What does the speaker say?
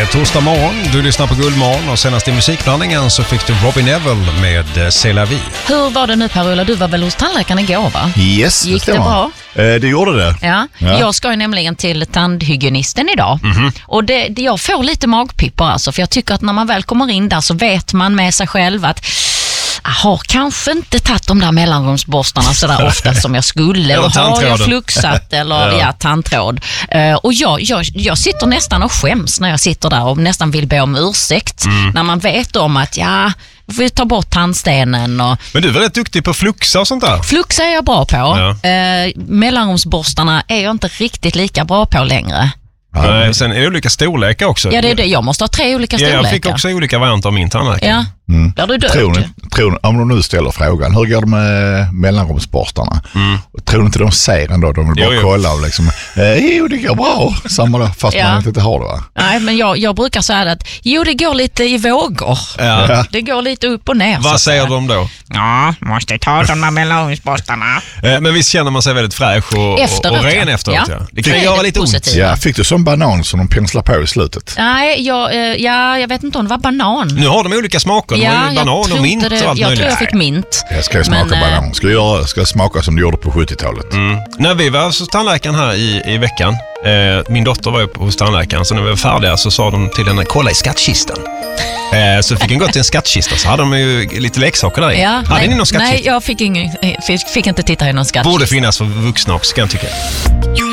är torsdag morgon, du lyssnar på Guldmorgon och senast i musikblandningen så fick du Robbie Neville med C'est la vie. Hur var det nu, Per-Ulla? Du var väl hos tandläkaren igår, va? Yes, gick det bra? Det gjorde det. Ja. Jag ska ju nämligen till tandhygienisten idag. Och jag får lite magpippor alltså, för jag tycker att när man väl kommer in där så vet man med sig själv att jag har kanske inte tagit de där mellanrumsborstarna så där ofta som jag skulle. Eller och har jag tandtråden. fluxat eller tandtråd. Och jag sitter nästan och skäms när jag sitter där och nästan vill be om ursäkt. När man vet om att vi tar bort tandstenen. Men du är väl rätt duktig på fluxa och sånt där? Fluxa är jag bra på. Mellanrumsborstarna är jag inte riktigt lika bra på längre. Sen är det olika storlekar också. Ja, det är det. Jag måste ha 3 olika storlekar. Jag fick också olika varianter av min tandläkare. Ja. Blir du död? Om de nu ställer frågan, hur går det med mellanrumsborstarna? Tror du inte de säger ändå? De vill bara kolla och liksom, jo det går bra. Samma då, fast man inte har det, va? Nej, men jag brukar säga att det går lite i vågor. Ja. Det går lite upp och ner. Vad säger de då? Ja, måste ta de där mellanrumsborstarna. Men visst känner man sig väldigt fräsch och ren efteråt. Ja. Det kan göra lite ont. Ja, fick du som banan som de penslar på i slutet? Nej, jag vet inte om det var banan. Nu har de olika smaker. De har ju banan och mint och allt möjligt. Jag tror jag fick mint. Jag ska smaka banan. Ska jag smaka som du gjorde på 70-talet. När vi var hos tandläkaren här i veckan, min dotter var ju hos tandläkaren, så när vi var färdiga så sa de till henne, kolla i skattkistan. Så fick en gå till en skattkista, så hade de ju lite leksaker där i. Hade ni någon skattkista? Nej, jag fick inte titta i någon skattkista. Borde finnas för vuxna också, kan jag tycka.